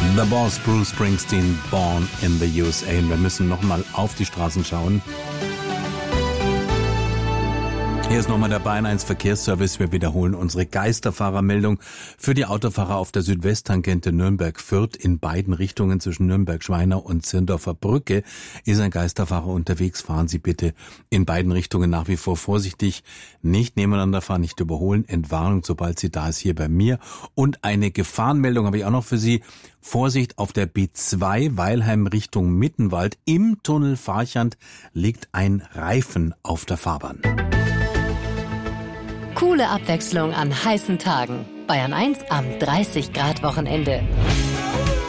The Boss, Bruce Springsteen, Born in the USA. Und wir müssen nochmal auf die Straßen schauen. Hier ist nochmal der Bayern 1 Verkehrsservice. Wir wiederholen unsere Geisterfahrermeldung für die Autofahrer auf der Südwesttangente Nürnberg-Fürth. In beiden Richtungen zwischen Nürnberg-Schweinau und Zirndorfer Brücke ist ein Geisterfahrer unterwegs. Fahren Sie bitte in beiden Richtungen nach wie vor vorsichtig. Nicht nebeneinander fahren, nicht überholen. Entwarnung, sobald sie da ist, hier bei mir. Und eine Gefahrenmeldung habe ich auch noch für Sie. Vorsicht auf der B2 Weilheim Richtung Mittenwald. Im Tunnel Farchand liegt ein Reifen auf der Fahrbahn. Coole Abwechslung an heißen Tagen. Bayern 1 am 30-Grad-Wochenende.